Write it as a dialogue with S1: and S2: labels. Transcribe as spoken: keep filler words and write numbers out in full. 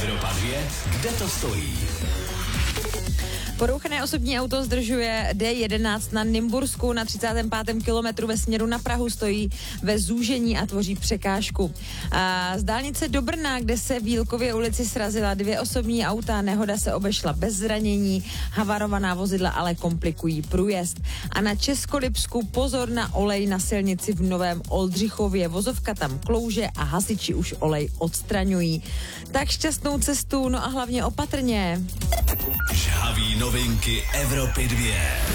S1: Evropa dva, kde to stojí?
S2: Porouchané osobní auto zdržuje D jedenáct na Nymbursku na třicátém pátém kilometru ve směru na Prahu, stojí ve zúžení a tvoří překážku. A z dálnice do Brna, kde se v Jílkově ulici srazila dvě osobní auta, nehoda se obešla bez zranění, havarovaná vozidla ale komplikují průjezd. A na Českolipsku pozor na olej na silnici v Novém Oldřichově, vozovka tam klouže a hasiči už olej odstraňují. Tak šťastnou cestu, no a hlavně opatrně.
S1: Žhaví novinky Evropy dva.